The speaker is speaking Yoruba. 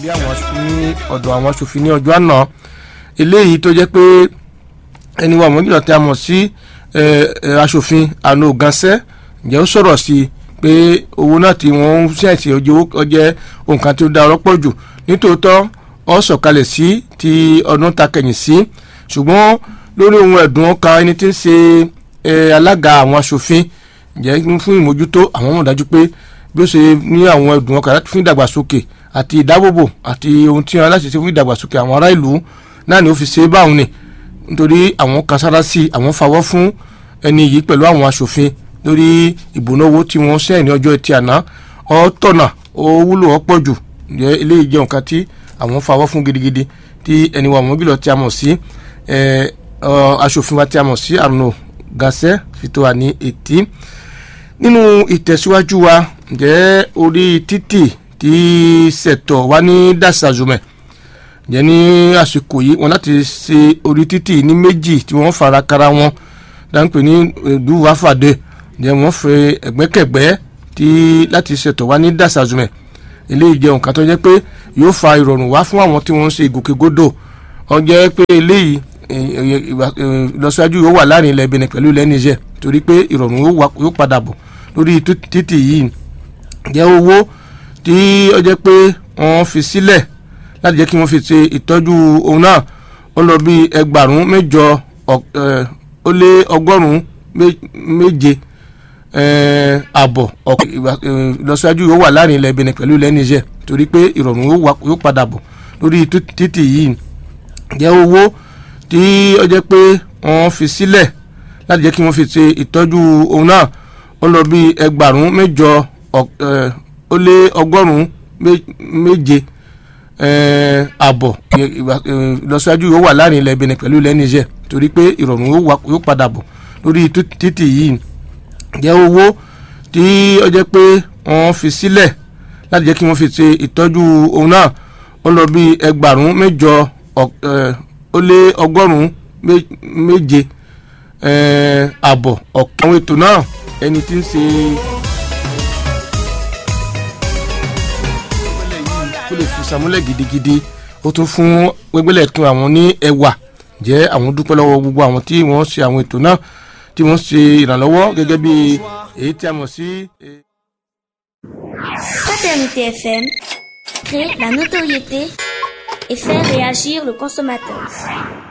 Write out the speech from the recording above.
bí àwọn ní ọ̀dọ̀ àwọn aṣòfin ní ọjọ́ àná eléyìí tó jẹ́ pé ẹni wa mọ́jìlá tí a mọ̀ sí aṣòfin àna ògànṣẹ́ ǹjẹ́ ó sọ̀rọ̀ sí i pé owó náà tí wọ́n ń ṣẹ̀ṣì ọjẹ́ nǹkan tí ó dá ọlọ́pọ̀ jù nítòótọ́ ó sọ̀kalẹ̀ sí ti ọdún ta kẹ̀yìn sí ṣùgbọ́n lórí ohun ẹ̀dùn ọkàn ẹni tí ń ṣe alága àwọn aṣòfin ǹjẹ́ fún ìmójútó àwọn mọ̀ dájú pé bí ó ṣe ní àwọn ẹ̀dùn ọkàn láti fún ìdàgbàsókè àti ìdábòbò àti ohun tí wọn láti ṣe fún ìdàgbàsókè àwọn ará ìlú náà ni ó fi ṣe é báwọn ni nítorí àwọn kan sára sí àwọn fawọ́ fún ẹni yìí pẹ̀lú àwọn aṣòfin lórí ìbùnáwó tí wọ́n ṣe ní ọjọ́ Ẹtì àná ọ̀tọ̀nà ó wúlò ọ̀pọ̀ jù eléyìí jẹ́ nǹkan tí àwọn fawọ́ fún gidigidi tí ẹni wa mọ́gìlọ̀ tí a mọ̀ sí aṣòfin wa tí a mọ̀ sí Arnaud Gassé fi tó wa ní etí nínú ìtẹ̀síwájú wa ǹjẹ́ orí títì tí ṣètò wa ní Dasazumẹ ǹjẹ́ ní àsìkò yìí wọn láti ṣe orí títì ní méjì tí wọ́n fara kara wọn dáńpẹ́ ní dúwàfàdé ǹjẹ́ wọ́n fẹ́ ẹ̀gbẹ́kẹ̀gbẹ́ tí láti ṣètò wa ní Dasazumẹ eléyìí jẹ́ nǹkan tó jẹ́ pé yóò fa ìrọ̀rùn wá fún àwọn tí wọ́n ń ṣe ìgòkègbodò ó jẹ́ pé eléyìí ìlọsíwájú yóò wà láàrin ilẹ̀ Benin pẹ̀lú ilẹ̀ Niger torí pé ìrọ̀rùn yóò padà bọ̀ lórí títì yìí jẹ́ owó tí ó jẹ́ pé wọ́n fi sílẹ̀ láti jẹ́ kí wọ́n fi ṣe ìtọ́jú ohun náà ó lọ bí 8,807 àbọ̀ ìlọsíwájú yóò wà láàrin ilẹ̀ Benin pẹ̀lú ilẹ̀ Niger torí pé ìrọ̀rùn yóò padà bọ̀ lórí títì yìí jẹ́ owó tí ó jẹ́ pé wọ́n fi sílẹ̀ láti jẹ́ kí wọ́n fi ṣe ìtọ́jú ohun náà ó lọ bí 8,807 àbọ̀ ìlọsíwájú yóò wà láàrin ilẹ̀ Benin pẹ̀lú ilẹ̀ Niger torí pé ìrọ̀rùn yóò padà bọ̀ lórí títì yìí jẹ́ owó tí ó jẹ́ pé wọ́n fi sílẹ̀ láti jẹ́ kí wọ́n fi ṣe ìtọ́jú ohun náà ó lọ bí 8,807 àbọ̀ ọ̀kan àwọn ètò náà ẹni tí ń ṣe kó lè fi sàmúlẹ̀ gidigidi ó tún fún wẹ́gbẹ́lẹ̀ tún àwọn ní ẹwà jẹ́ àwọn dúpẹ́ lọ́wọ́ gbogbo àwọn tí wọ́n ṣe àwọn ètò náà tí wọ́n ṣe ìrànlọ́wọ́ gẹ́gẹ́ bí èyí tí a mọ̀ sí. Fraternité FM, créer la notoriété et faire réagir le consommateur.